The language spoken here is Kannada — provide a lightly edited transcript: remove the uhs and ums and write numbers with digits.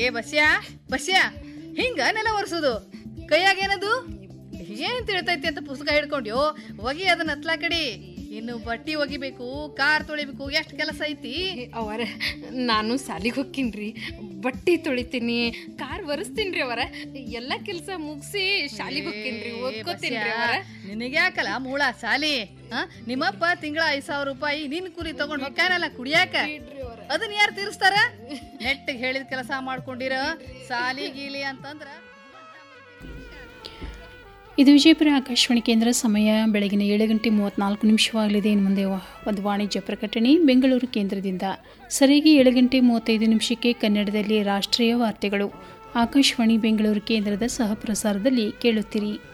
ಬಸ್ಯಾ ಹಿಂಗ ನೆಲ ಒರೆಸೋದು ಕೈಯಾಗ ಏನದು ಏನ್ ತಿಳ್ತೈತಿ ಅಂತ ಪುಸ್ತಕ ಹಿಡ್ಕೊಂಡ್ಯೋ ಒಗಿ ಅದನ್ನ ಹತ್ಲಾ ಕಡಿ. ಇನ್ನು ಬಟ್ಟಿ ಒಗಿಬೇಕು, ಕಾರ್ ತೊಳಿಬೇಕು, ಎಷ್ಟು ಕೆಲಸ ಐತಿ. ಅವರ ನಾನು ಸಾಲಿಗೆ ಹೋಗ್ತೀನಿ, ಬಟ್ಟೆ ತೊಳಿತೀನಿ, ಕಾರ್ ಒರೆಸ್ತೀನಿ ಅವರ. ಎಲ್ಲ ಕೆಲಸ ಮುಗಿಸಿ ಶಾಲಿಗೆ ಹೋಗ್ತೀನಿ, ಓದ್ಕೋತೀನಿ ಅವರ. ನಿನಗ್ಯಾಕಲ್ಲ ಮೂಳ ಸಾಲಿ? ನಿಮ್ಮಪ್ಪ ತಿಂಗಳ 5,000 ರೂಪಾಯಿ ನಿನ್ ಕುರಿ ತಗೊಂಡ್ ಹೊಕ್ಕಾನಲ್ಲ ಕುಡಿಯಾಕ, ಅದನ್ನ ಯಾರು ತೀರಿಸ್ತಾರ? ನೆಟ್ಟಿಗೆ ಹೇಳಿದ ಕೆಲಸ ಮಾಡ್ಕೊಂಡಿರ ಸಾಲಿ ಗೀಲಿ ಅಂತಂದ್ರ. ಇದು ವಿಜಯಪುರ ಆಕಾಶವಾಣಿ ಕೇಂದ್ರ. ಸಮಯ ಬೆಳಗಿನ 7:34 ಇನ್ನು ಮುಂದೆ ಒಂದು ವಾಣಿಜ್ಯ ಪ್ರಕಟಣೆ ಬೆಂಗಳೂರು ಕೇಂದ್ರದಿಂದ. ಸರಿಯಾಗಿ 7:35 ಕನ್ನಡದಲ್ಲಿ ರಾಷ್ಟ್ರೀಯ ವಾರ್ತೆಗಳು ಆಕಾಶವಾಣಿ ಬೆಂಗಳೂರು ಕೇಂದ್ರದ ಸಹ ಪ್ರಸಾರದಲ್ಲಿ ಕೇಳುತ್ತೀರಿ.